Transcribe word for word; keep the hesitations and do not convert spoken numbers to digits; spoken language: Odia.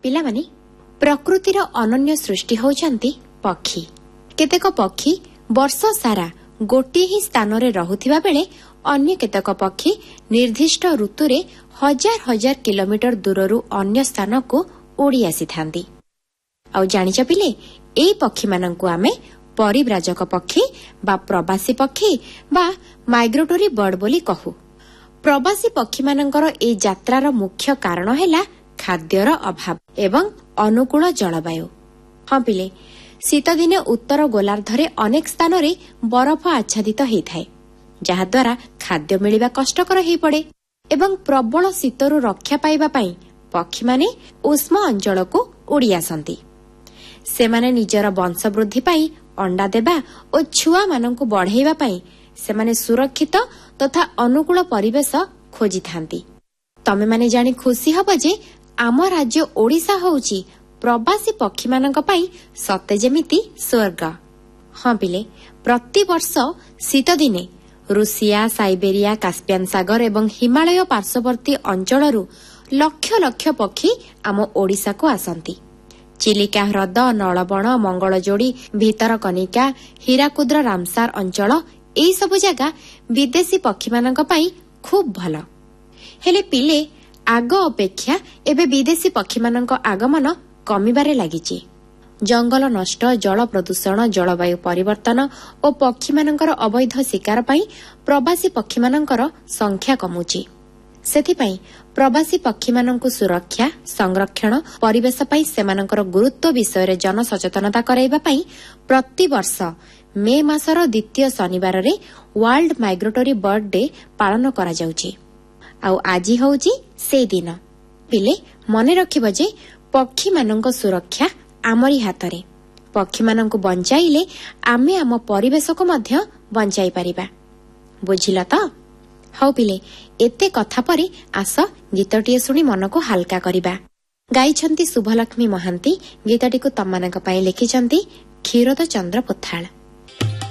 ପିଲାମାନେ, ପ୍ରକୃତିର ଅନନ୍ୟ ସୃଷ୍ଟି ହେଉଛନ୍ତି ପକ୍ଷୀ। କେତେକ ପକ୍ଷୀ ବର୍ଷ ସାରା ଗୋଟିଏ ହିଁ ସ୍ଥାନରେ ରହୁଥିବା ବେଳେ ଅନ୍ୟ କେତେକ ପକ୍ଷୀ ନିର୍ଦ୍ଦିଷ୍ଟ ଋତୁରେ ହଜାର ହଜାର କିଲୋମିଟର ଦୂରରୁ ଅନ୍ୟ ସ୍ଥାନକୁ ଉଡ଼ି ଆସିଥାନ୍ତି। ଆଉ ଜାଣିଛ ପିଲେ, ଏହି ପକ୍ଷୀମାନଙ୍କୁ ଆମେ ପରିବ୍ରାଜକ ପକ୍ଷୀ ବା ପ୍ରବାସୀ ପକ୍ଷୀ ବା ମାଇଗ୍ରେଟୋରୀ ବର୍ଡ ବୋଲି କହୁ। ପ୍ରବାସୀ ପକ୍ଷୀମାନଙ୍କର ଏହି ଯାତ୍ରାର ମୁଖ୍ୟ କାରଣ ହେଲା ଖାଦ୍ୟର ଅଭାବ ଏବଂ ଅନୁକୂଳ ଜଳବାୟୁ। ହଁ ପିଲେ, ଶୀତଦିନେ ଉତ୍ତର ଗୋଲାର୍ଦ୍ଧରେ ଅନେକ ସ୍ଥାନରେ ବରଫ ଆଚ୍ଛାଦିତ ହୋଇଥାଏ, ଯାହାଦ୍ୱାରା ଖାଦ୍ୟ ମିଳିବା କଷ୍ଟକର ହୋଇପଡ଼େ ଏବଂ ପ୍ରବଳ ଶୀତରୁ ରକ୍ଷା ପାଇବା ପାଇଁ ପକ୍ଷୀମାନେ ଉଷ୍ମ ଅଞ୍ଚଳକୁ ଉଡ଼ି ଆସନ୍ତି। ସେମାନେ ନିଜର ବଂଶବୃଦ୍ଧି ପାଇଁ ଅଣ୍ଡା ଦେବା ଓ ଛୁଆମାନଙ୍କୁ ବଢ଼ାଇବା ପାଇଁ ସେମାନେ ସୁରକ୍ଷିତ ତଥା ଅନୁକୂଳ ପରିବେଶ ଖୋଜିଥାନ୍ତି। ତମେମାନେ ଜାଣି ଖୁସି ହେବ ଯେ ଆମ ରାଜ୍ୟ ଓଡ଼ିଶା ହେଉଛି ପ୍ରବାସୀ ପକ୍ଷୀମାନଙ୍କ ପାଇଁ ସତେ ଯେମିତି ସ୍ୱର୍ଗ। ହଁ ପିଲେ, ପ୍ରତିବର୍ଷ ଶୀତଦିନେ ରୁଷିଆ, ସାଇବେରିଆ, କାସ୍ପିଆନ ସାଗର ଏବଂ ହିମାଳୟ ପାର୍ଶ୍ୱବର୍ତ୍ତୀ ଅଞ୍ଚଳରୁ ଲକ୍ଷ ଲକ୍ଷ ପକ୍ଷୀ ଆମ ଓଡ଼ିଶାକୁ ଆସନ୍ତି। ଚିଲିକା ହ୍ରଦ, ନଳବଣ, ମଙ୍ଗଳଯୋଡ଼ି, ଭିତରକନିକା, ହୀରାକୁଦ୍ର ରାମସାର ଅଞ୍ଚଳ ଏହିସବୁ ଜାଗା ବିଦେଶୀ ପକ୍ଷୀମାନଙ୍କ ପାଇଁ ଖୁବ୍ ଭଲ। ହେଲେ ପିଲେ, ଆଗ ଅପେକ୍ଷା ଏବେ ବିଦେଶୀ ପକ୍ଷୀମାନଙ୍କ ଆଗମନ କମିବାରେ ଲାଗିଛି। ଜଙ୍ଗଲ ନଷ୍ଟ, ଜଳ ପ୍ରଦୂଷଣ, ଜଳବାୟୁ ପରିବର୍ତ୍ତନ ଓ ପକ୍ଷୀମାନଙ୍କର ଅବୈଧ ଶିକାର ପାଇଁ ପ୍ରବାସୀ ପକ୍ଷୀମାନଙ୍କର ସଂଖ୍ୟା କମୁଛି। ସେଥିପାଇଁ ପ୍ରବାସୀ ପକ୍ଷୀମାନଙ୍କୁ ସୁରକ୍ଷା, ସଂରକ୍ଷଣ, ପରିବେଶ ପାଇଁ ସେମାନଙ୍କର ଗୁରୁତ୍ୱ ବିଷୟରେ ଜନସଚେତନତା କରାଇବା ପାଇଁ ପ୍ରତିବର୍ଷ ମେ ମାସର ଦ୍ୱିତୀୟ ଶନିବାରରେ ୱାର୍ଲଡ ମାଇଗ୍ରେଟୋରୀ ବର୍ଡ ଡେ ପାଳନ କରାଯାଉଛି। ଆଉ ଆଜି ହେଉଛି ସେ ଦିନ। ପିଲେ, ମନେ ରଖିବ ଯେ ପକ୍ଷୀମାନଙ୍କ ସୁରକ୍ଷା ଆମରି ହାତରେ। ପକ୍ଷୀମାନଙ୍କୁ ବଞ୍ଚାଇଲେ ଆମେ ଆମ ପରିବେଶକୁ ମଧ୍ୟ ବଞ୍ଚାଇ ପାରିବା। ବୁଝିଲ ତ? ହଉ ପିଲେ, ଏତେ କଥା ପରେ ଆସ ଗୀତଟିଏ ଶୁଣି ମନକୁ ହାଲକା କରିବା। ଗାଇଛନ୍ତି ଶୁଭଲକ୍ଷ୍ମୀ ମହାନ୍ତି। ଗୀତଟିକୁ ତମମାନଙ୍କ ପାଇଁ ଲେଖିଛନ୍ତି କ୍ଷୀରୋଦ ଚନ୍ଦ୍ର ପୋଥାଳ।